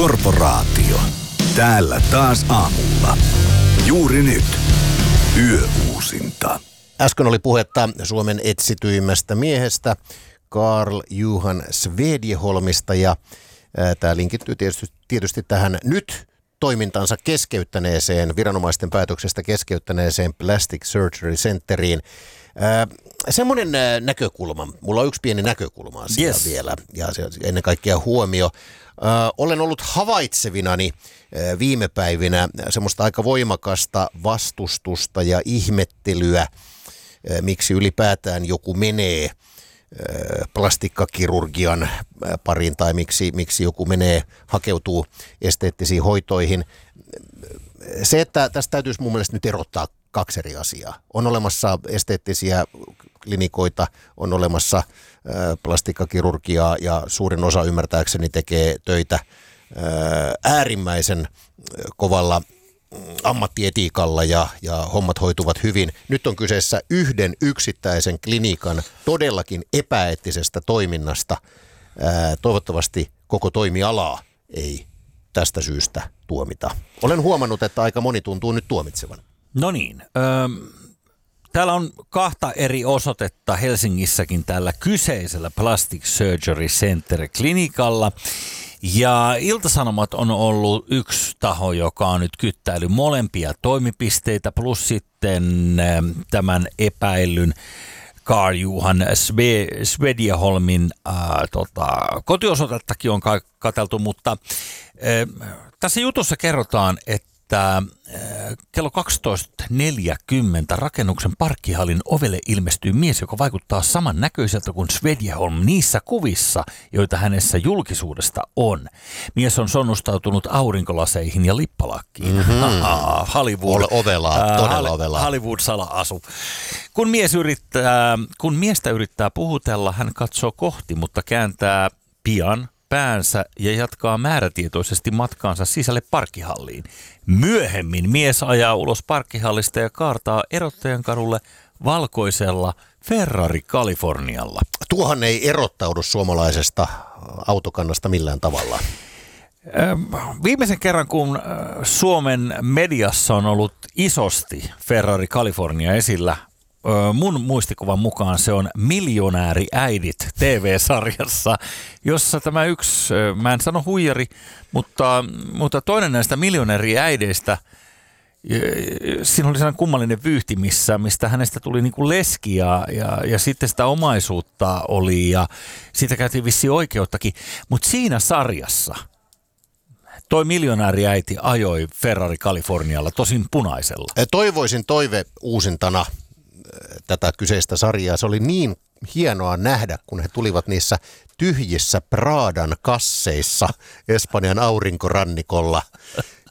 Korporaatio. Täällä taas aamulla. Juuri nyt. Yöuusinta. Äsken oli puhetta Suomen etsityimmästä miehestä, Carl Johan Svedjeholmista, ja tämä linkittyy tietysti tähän nyt toimintansa keskeyttäneeseen, viranomaisten päätöksestä keskeyttäneeseen Plastic Surgery Centeriin. Semmoinen näkökulma, mulla on yksi pieni näkökulma asiaa vielä, ja se ennen kaikkea huomio. Olen ollut havaitsevinani viime päivinä semmoista aika voimakasta vastustusta ja ihmettelyä, miksi ylipäätään joku menee plastikkakirurgian pariin tai miksi joku hakeutuu esteettisiin hoitoihin. Se, että tästä täytyisi mun mielestä nyt erottaa kaksi eri asiaa. On olemassa esteettisiä klinikoita, on olemassa plastikkakirurgiaa, ja suurin osa ymmärtääkseni tekee töitä äärimmäisen kovalla ammattietiikalla ja hommat hoituvat hyvin. Nyt on kyseessä yhden yksittäisen klinikan todellakin epäeettisestä toiminnasta. Toivottavasti koko toimialaa ei tästä syystä tuomita. Olen huomannut, että aika moni tuntuu nyt tuomitsevan. No niin. Täällä on kahta eri osoitetta Helsingissäkin tällä kyseisellä Plastic Surgery Center-klinikalla. Ja Ilta-Sanomat on ollut yksi taho, joka on nyt kyttäillyt molempia toimipisteitä, plus sitten tämän epäillyn Carl Johan Svedjeholmin kotiosoitettakin on katseltu, mutta tässä jutussa kerrotaan, että kello 12.40 rakennuksen parkkihallin ovelle ilmestyy mies, joka vaikuttaa samannäköiseltä kuin Svedjeholm niissä kuvissa, joita hänessä julkisuudesta on. Mies on sonnustautunut aurinkolaseihin ja lippalakkiin. Hollywood. Todella ovelaa. Hollywood-sala-asu. Kun miestä yrittää puhutella, hän katsoo kohti, mutta kääntää pian päänsä ja jatkaa määrätietoisesti matkaansa sisälle parkkihalliin. Myöhemmin mies ajaa ulos parkkihallista ja kaartaa Erottajan kadulle valkoisella Ferrari Californialla. Tuohan ei erottaudu suomalaisesta autokannasta millään tavalla. Viimeisen kerran, kun Suomen mediassa on ollut isosti Ferrari California esillä, mun muistikuvan mukaan se on Miljonääriäidit TV-sarjassa, jossa tämä yksi, mä en sano huijari, mutta toinen näistä miljonääriäideistä, siinä oli sellainen kummallinen vyyhti, mistä hänestä tuli niin kuin leski ja sitten sitä omaisuutta oli ja siitä käytiin vissiin oikeuttakin, mutta siinä sarjassa toi miljonääriäiti ajoi Ferrari Californialla, tosin punaisella. Toivoisin uusintana tätä kyseistä sarjaa. Se oli niin hienoa nähdä, kun he tulivat niissä tyhjissä Pradan kasseissa Espanjan aurinkorannikolla.